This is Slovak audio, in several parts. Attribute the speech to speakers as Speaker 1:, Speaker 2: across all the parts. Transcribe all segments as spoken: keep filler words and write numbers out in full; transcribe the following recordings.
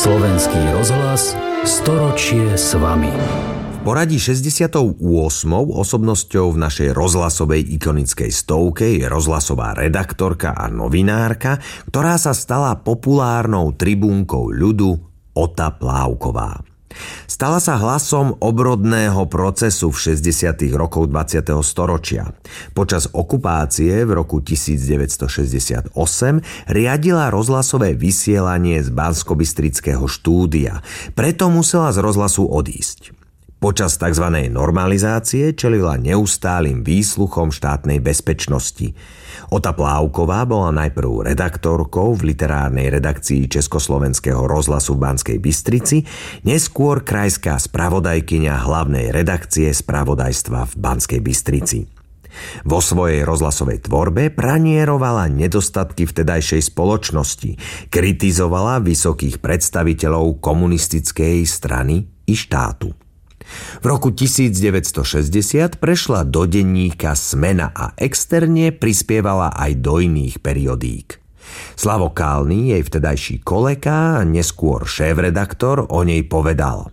Speaker 1: Slovenský rozhlas storočie s vami.
Speaker 2: V poradí šesťdesiatou ôsmou osobnosťou v našej rozhlasovej ikonickej stovke je rozhlasová redaktorka a novinárka, ktorá sa stala populárnou tribúnkou ľudu, Ota Plávková. Stala sa hlasom obrodného procesu v šesťdesiatych rokoch dvadsiateho storočia. Počas okupácie v roku devätnásťstošesťdesiatosem riadila rozhlasové vysielanie z Banskobystrického štúdia, preto musela z rozhlasu odísť. Počas tzv. Normalizácie čelila neustálym výsluchom štátnej bezpečnosti. Ota Plávková bola najprv redaktorkou v literárnej redakcii Československého rozhlasu v Banskej Bystrici, neskôr krajská spravodajkyňa hlavnej redakcie spravodajstva v Banskej Bystrici. Vo svojej rozhlasovej tvorbe pranierovala nedostatky vtedajšej spoločnosti, kritizovala vysokých predstaviteľov komunistickej strany i štátu. V roku devätnásťstošesťdesiat prešla do denníka Smena a externe prispievala aj do iných periodík. Slavo Kálny, jej vtedajší kolega a neskôr šéfredaktor, o nej povedal: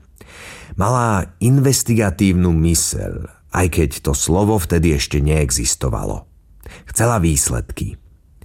Speaker 2: Mala investigatívnu myseľ, aj keď to slovo vtedy ešte neexistovalo. Chcela výsledky.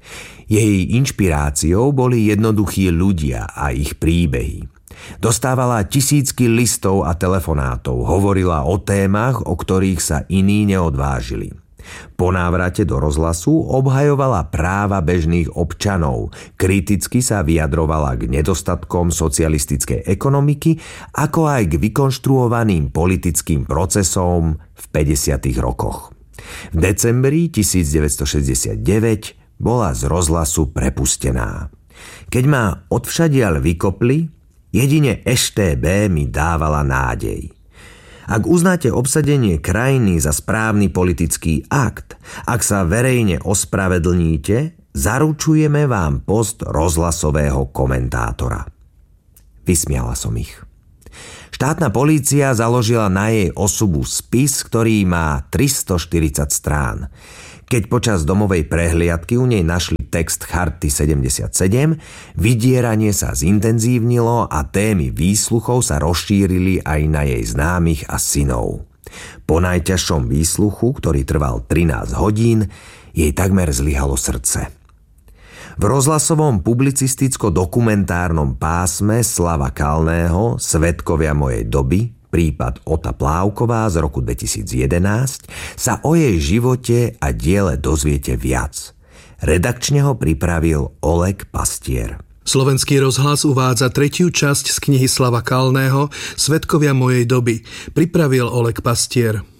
Speaker 2: Jej inšpiráciou boli jednoduchí ľudia a ich príbehy. Dostávala tisícky listov a telefonátov, hovorila o témach, o ktorých sa iní neodvážili. Po návrate do rozhlasu obhajovala práva bežných občanov, kriticky sa vyjadrovala k nedostatkom socialistickej ekonomiky, ako aj k vykonštruovaným politickým procesom v päťdesiatych rokoch. V decembri devätnásťstošesťdesiatdeväť bola z rozhlasu prepustená. Keď ma odvšadiaľ vykopli, jedine es té bé mi dávala nádej. Ak uznáte obsadenie krajiny za správny politický akt, ak sa verejne ospravedlníte, zaručujeme vám post rozhlasového komentátora. Vysmiala som ich. Štátna polícia založila na jej osobu spis, ktorý má tristoštyridsať strán. Keď počas domovej prehliadky u nej našli text Charty sedemdesiatsedem, vydieranie sa zintenzívnilo a témy výsluchov sa rozšírili aj na jej známych a synov. Po najťažšom výsluchu, ktorý trval trinásť hodín, jej takmer zlyhalo srdce. V rozhlasovom publicisticko-dokumentárnom pásme Slava Kálného Svedkovia mojej doby, prípad Ota Plávková z roku dvetisícjedenásť, sa o jej živote a diele dozviete viac. Redakčne ho pripravil Oleg Pastier.
Speaker 3: Slovenský rozhlas uvádza tretiu časť z knihy Slava Kálného Svedkovia mojej doby. Pripravil Oleg Pastier.